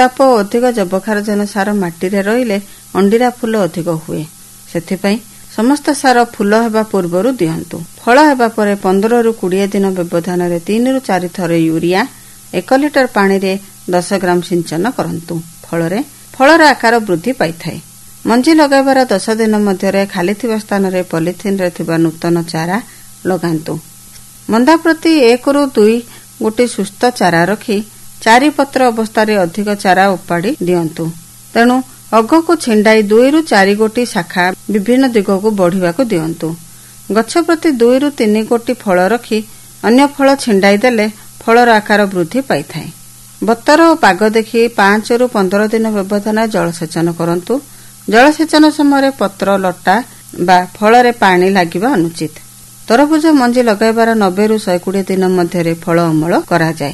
ଗୋଲାପ ଅଧିକ ଯବକ୍ଷାରଜନ ସାର ମାଟିରେ ରହିଲେ ଅଣ୍ଡିରା ଫୁଲ ଅଧିକ ହୁଏ। ସେଥିପାଇଁ ସମସ୍ତ ସାର ଫୁଲ ହେବା ପୂର୍ବରୁ ଦିଅନ୍ତୁ। ଫଳ ହେବା ପରେ 15ରୁ 20 ଦିନ ବ୍ୟବଧାନରେ 3ରୁ 4 ଥର ୟୁରିଆ 1 ଲିଟର ପାଣିରେ 10 ଗ୍ରାମ ସିଞ୍ଚନ କରନ୍ତୁ। ଫଳରେ ଫଳର ଆକାର ବୃଦ୍ଧି ପାଇଥାଏ। ମଞ୍ଜି ଲଗାଇବାର 10 ଦିନ ମଧ୍ୟରେ ଖାଲି ଥିବା ସ୍ଥାନରେ ପଲିଥିନରେ ଥିବା ନୂତନ ଚାରା ଲଗାନ୍ତୁ। ମନ୍ଦା ପ୍ରତି 1ରୁ 2 ଗୋଟି ସୁସ୍ଥ ଚାରା ରଖି 4 ପତ୍ର ଅବସ୍ଥାରେ ଅଧିକ ଚାରା ଉପାଡ଼ି ଦିଅନ୍ତୁ। ତେଣୁ ଅଗକୁ ଛିଣ୍ଡାଇ 2ରୁ 4 ଗୋଟି ଶାଖା ବିଭିନ୍ନ ଦିଗକୁ ବଢ଼ିବାକୁ ଦିଅନ୍ତୁ। ଗଛ ପ୍ରତି 2ରୁ 3 ଗୋଟି ଫଳ ରଖି ଅନ୍ୟ ଫଳ ଛିଣ୍ଡାଇ ଦେଲେ ଫଳର ଆକାର ବୃଦ୍ଧି ପାଇଥାଏ। ବତର ଓ ପାଗ ଦେଖି 5ରୁ 15 ଦିନ ବ୍ୟବଧାନରେ ଜଳସେଚନ କରନ୍ତୁ। ଜଳସେଚନ ସମୟରେ ପତ୍ର ଲଟା ବା ଫଳରେ ପାଣି ଲାଗିବା ଅନୁଚିତ। ତରଭୁଜ ମଞ୍ଜି ଲଗାଇବାର 90ରୁ 120 ଦିନ ମଧ୍ୟରେ ଫଳ ଅମଳ କରାଯାଏ।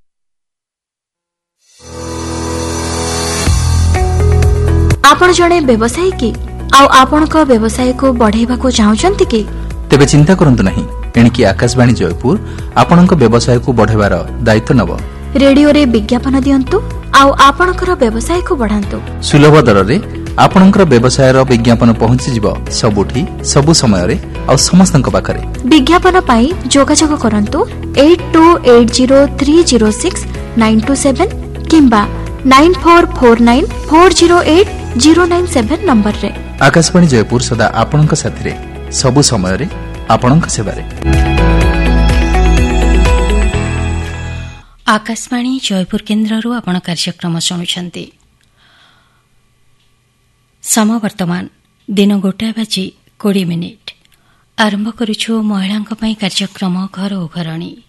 आपण जणे व्यवसायी कि आपणक व्यवसाय को बढ़ाइबा को चाहउचंती कि तेबे चिंता करंतु नहीं। एणिकी आकाशवाणी जयपुर आपणक व्यवसाय को बढ़ाइबार दायित्व नब। रेडियो रे विज्ञापन दियंतु आपणकर व्यवसाय को बढ़ांतु। सुलभ दर रे आपणकर व्यवसाय रो विज्ञापन पहुंची जिवो सबुठी सबु समय रे आ समस्तक पाखरे। विज्ञापन पाई जोगाजोग करंतु 8280306927 किंबा 9449408097 नंबर रे। आकाशवाणी जयपुर सदा आपणक साथी रे सबु समय रे आपणक सेवा रे। आकाशवाणी जयपुर केन्द्ररू आपण कार्यक्रम शुणुछंती। सम वर्तमान दिन 1:20 आरंभ करुछु महिलांक पई कार्यक्रम घर ओ घरणी।